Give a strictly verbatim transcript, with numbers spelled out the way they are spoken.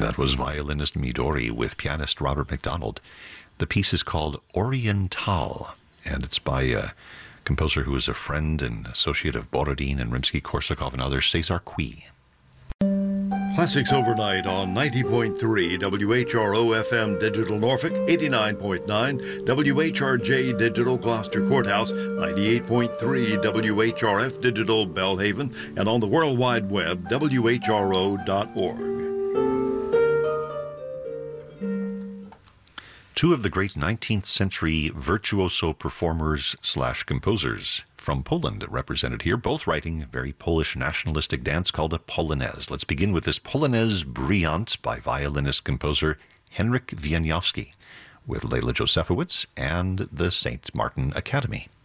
That was violinist Midori with pianist Robert McDonald. The piece is called Oriental, and it's by a composer who is a friend and associate of Borodin and Rimsky-Korsakov and others, Cesar Cui. Classics Overnight on ninety point three W H R O F M Digital Norfolk, eighty-nine point nine W H R J Digital Gloucester Courthouse, ninety-eight point three W H R F Digital Belhaven, and on the World Wide Web, W H R O dot org. Two of the great nineteenth century virtuoso performers slash composers from Poland represented here, both writing a very Polish nationalistic dance called a Polonaise. Let's begin with this Polonaise Brilliant by violinist-composer Henryk Wieniawski with Leila Josefowicz and the Saint Martin Academy.